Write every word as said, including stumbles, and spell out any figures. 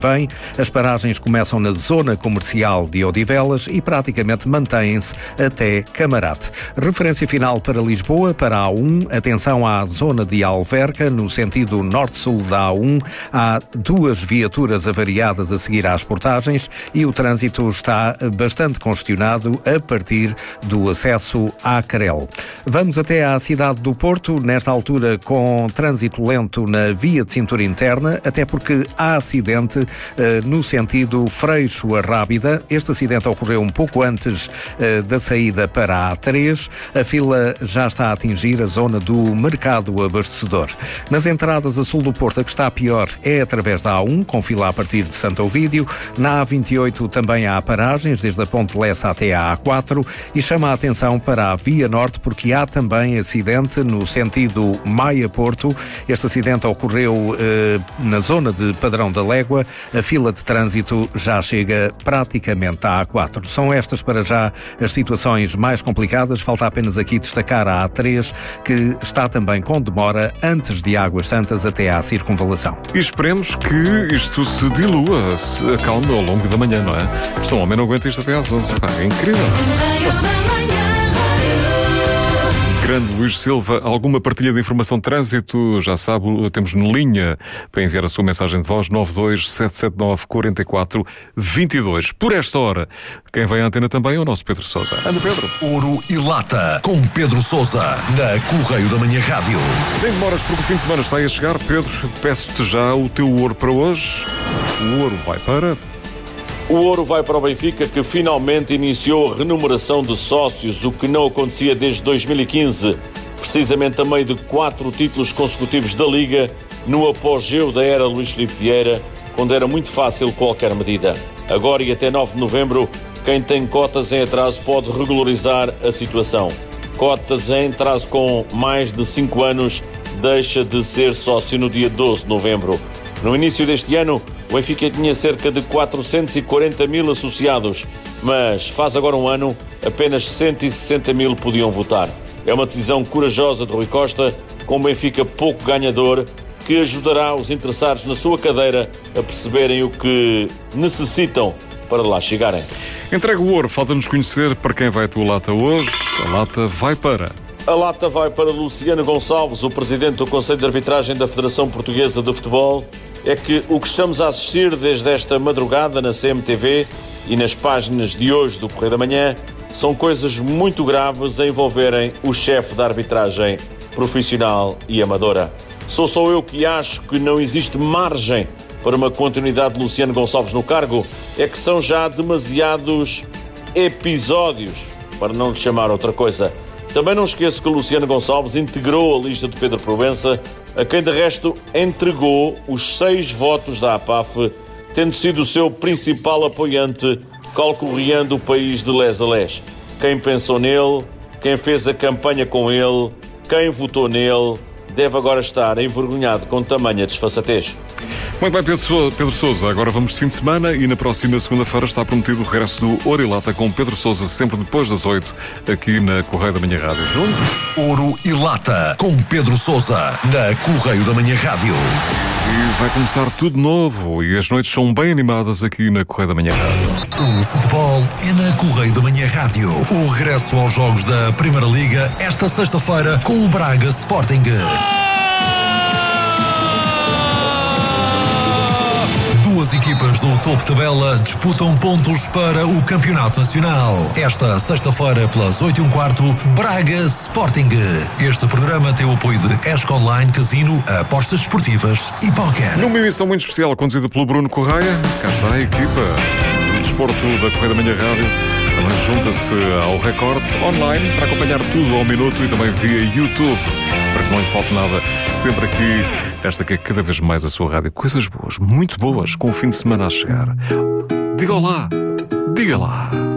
Vem, as paragens começam na zona comercial de Odivelas e praticamente mantêm-se até Camarate. Referência final para Lisboa, para a A um, atenção à zona de Alverca, no sentido norte-sul da A um, há duas viaturas avariadas a seguir às portagens e o trânsito está bastante congestionado a partir do acesso à Carel. Vamos até à cidade do Porto, nesta altura com trânsito lento na via de cintura interna, até porque há acidente no sentido Freixo a Rábida. Este acidente ocorreu um pouco antes uh, da saída para a A três. A fila já está a atingir a zona do Mercado Abastecedor. Nas entradas a sul do Porto, a que está pior é através da A um, com fila a partir de Santo Ovídio. Na A vinte e oito também há paragens, desde a Ponte Lessa até a A quatro, e chama a atenção para a Via Norte, porque há também acidente no sentido Maia-Porto. Este acidente ocorreu uh, na zona de Padrão da Légua. A fila de trânsito já chega praticamente à A quatro. São estas para já as situações mais complicadas. Falta apenas aqui destacar a A três, que está também com demora antes de Águas Santas até à circunvalação. E esperemos que isto se dilua, se acalme ao longo da manhã, não é? Porque o homem não aguenta isto até às onze. Pá, é incrível. Grande Luís Silva, alguma partilha de informação de trânsito? Já sabe, temos na linha para enviar a sua mensagem de voz nove dois sete sete nove quatro quatro dois dois. Por esta hora, quem vem à antena também é o nosso Pedro Sousa. Anda, Pedro. Ouro e Lata, com Pedro Sousa, na Correio da Manhã Rádio. Sem demoras, porque o fim de semana está aí a chegar. Pedro, peço-te já o teu ouro para hoje. O ouro vai para... O ouro vai para o Benfica, que finalmente iniciou a renumeração de sócios, o que não acontecia desde dois mil e quinze, precisamente a meio de quatro títulos consecutivos da Liga, no apogeu da era Luís Filipe Vieira, quando era muito fácil qualquer medida. Agora e até nove de novembro, quem tem cotas em atraso pode regularizar a situação. Cotas em atraso com mais de cinco anos deixa de ser sócio no dia doze de novembro. No início deste ano, o Benfica tinha cerca de quatrocentos e quarenta mil associados, mas faz agora um ano, apenas cento e sessenta mil podiam votar. É uma decisão corajosa de Rui Costa, com o Benfica pouco ganhador, que ajudará os interessados na sua cadeira a perceberem o que necessitam para lá chegarem. Entrega o ouro, falta-nos conhecer para quem vai a tua lata hoje. A lata vai para... A lata vai para Luciano Gonçalves, o presidente do Conselho de Arbitragem da Federação Portuguesa de Futebol. É que o que estamos a assistir desde esta madrugada na C M T V e nas páginas de hoje do Correio da Manhã são coisas muito graves a envolverem o chefe da arbitragem profissional e amadora. Sou só eu que acho que não existe margem para uma continuidade de Luciano Gonçalves no cargo. É que são já demasiados episódios, para não lhe chamar outra coisa. Também não esqueço que Luciano Gonçalves integrou a lista de Pedro Proença, a quem de resto entregou os seis votos da A P A F, tendo sido o seu principal apoiante, calcorreando o país de les a les. Quem pensou nele, quem fez a campanha com ele, quem votou nele, deve agora estar envergonhado com tamanha desfaçatez. Muito bem, Pedro Sousa, agora vamos de fim de semana e na próxima segunda-feira está prometido o regresso do Ouro e Lata com Pedro Sousa, sempre depois das oito, aqui na Correio da Manhã Rádio. Juntos? Ouro e Lata, com Pedro Sousa, na Correio da Manhã Rádio. E vai começar tudo novo e as noites são bem animadas aqui na Correio da Manhã Rádio. O futebol é na Correio da Manhã Rádio. O regresso aos jogos da Primeira Liga esta sexta-feira com o Braga Sporting. Duas equipas do topo tabela disputam pontos para o Campeonato Nacional. Esta sexta-feira, pelas oito e um quarto, Braga Sporting. Este programa tem o apoio de Esco Online, Casino, apostas esportivas e póquer. Numa emissão muito especial, conduzida pelo Bruno Correia, cá está a equipa do desporto da Correia da Manhã Rádio. Também junta-se ao Record Online para acompanhar tudo ao minuto e também via YouTube, para que não lhe falte nada, sempre aqui. Esta que é cada vez mais a sua rádio. Coisas boas, muito boas, com o fim de semana a chegar. Diga lá, diga lá.